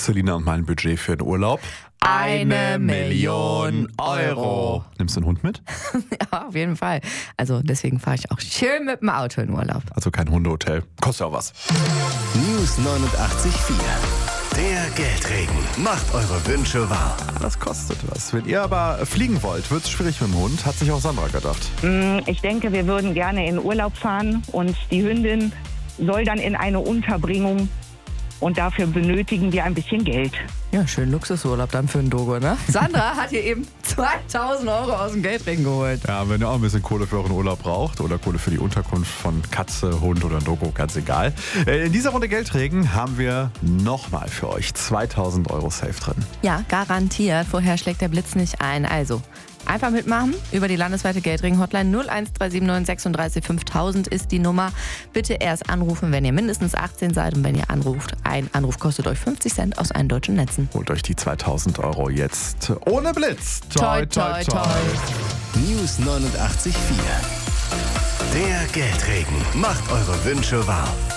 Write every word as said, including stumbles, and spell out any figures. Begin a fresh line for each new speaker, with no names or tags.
Selina und mein Budget für den Urlaub?
Eine Million Euro.
Nimmst du einen Hund mit?
Ja, auf jeden Fall. Also deswegen fahre ich auch schön mit dem Auto in Urlaub.
Also kein Hundehotel. Kostet ja auch was.
News neunundachtzig Komma vier. Der Geldregen macht eure Wünsche wahr.
Das kostet was. Wenn ihr aber fliegen wollt, wird es schwierig mit dem Hund, hat sich auch Sandra gedacht.
Ich denke, wir würden gerne in Urlaub fahren und die Hündin soll dann in eine Unterbringung und dafür benötigen wir ein bisschen Geld.
Ja, schön Luxusurlaub dann für einen Dogo, ne? Sandra hat hier eben zweitausend Euro aus dem Geldregen geholt.
Ja, wenn ihr auch ein bisschen Kohle für euren Urlaub braucht oder Kohle für die Unterkunft von Katze, Hund oder Dogo, ganz egal. In dieser Runde Geldregen haben wir nochmal für euch zweitausend Euro safe drin.
Ja, garantiert. Vorher schlägt der Blitz nicht ein. Also einfach mitmachen über die landesweite Geldregen-Hotline null eins drei sieben neun drei sechs fünftausend ist die Nummer. Bitte erst anrufen, wenn ihr mindestens achtzehn seid und wenn ihr anruft. Ein Anruf kostet euch fünfzig Cent aus allen deutschen Netzen.
Holt euch die zweitausend Euro jetzt ohne Blitz.
Toi, toi, toi.
News neunundachtzig Komma vier. Der Geldregen macht eure Wünsche wahr.